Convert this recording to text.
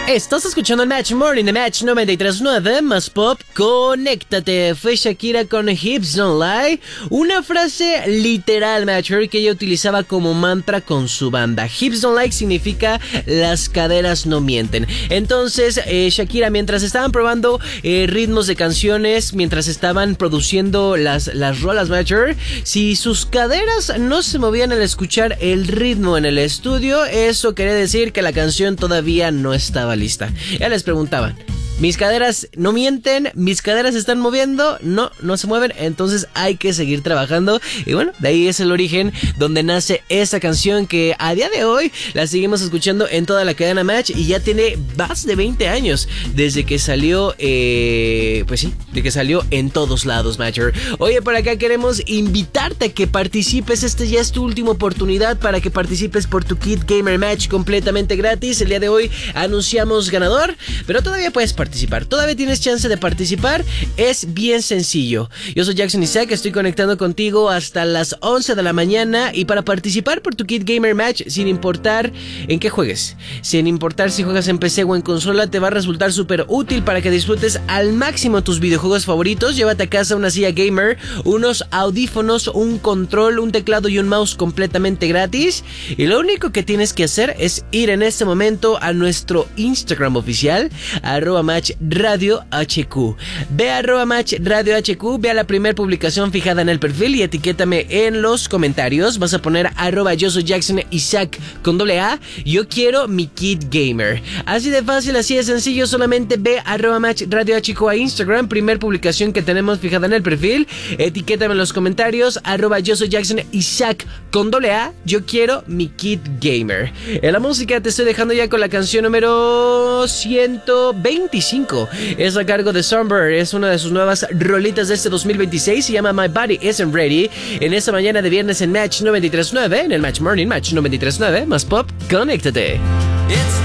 Estás escuchando el Match Morning de Match 93.9, más pop, conéctate. Fue Shakira con Hips Don't Lie, una frase literal, Matcher, que ella utilizaba como mantra con su banda. Hips Don't Lie significa las caderas no mienten. Entonces, Shakira, mientras estaban probando ritmos de canciones, mientras estaban produciendo las rolas, Matcher, si sus caderas no se movían al escuchar el ritmo en el estudio, eso quería decir que la canción todavía no estaba lista. Ya les preguntaban: mis caderas no mienten, mis caderas se están moviendo, no se mueven, entonces hay que seguir trabajando. Y bueno, de ahí es el origen donde nace esta canción que a día de hoy la seguimos escuchando en toda la cadena Match y ya tiene más de 20 años desde que salió, pues sí, de que salió en todos lados, Matcher. Oye, por acá queremos invitarte a que participes, ya es tu última oportunidad para que participes por tu Kit Gamer Match completamente gratis. El día de hoy anunciamos ganador, pero todavía puedes participar, todavía tienes chance de participar, es bien sencillo. Yo soy Jackson Isaac, estoy conectando contigo hasta las 11 de la mañana y para participar por tu Kit Gamer Match, sin importar en qué juegues, sin importar si juegas en PC o en consola, te va a resultar súper útil para que disfrutes al máximo tus videojuegos favoritos. Llévate a casa una silla gamer, unos audífonos, un control, un teclado y un mouse completamente gratis, y lo único que tienes que hacer es ir en este momento a nuestro Instagram oficial, @MatchRadioHQ. Ve a @MatchRadioHQ, ve a la primera publicación fijada en el perfil y etiquétame en los comentarios. Vas a poner @yo soy Jackson Isaac con AA, yo quiero mi Kit Gamer. Así de fácil, así de sencillo, solamente ve a @MatchRadioHQ a Instagram, primer publicación que tenemos fijada en el perfil, etiquétame en los comentarios, @yo soy Jackson Isaac con AA, yo quiero mi Kit Gamer. En la música te estoy dejando ya con la canción número 125. Es a cargo de Sunbird, es una de sus nuevas rolitas de este 2026, se llama My Body Isn't Ready. En esta mañana de viernes en Match 93.9, en el Match Morning, Match 93.9, más pop, conéctate.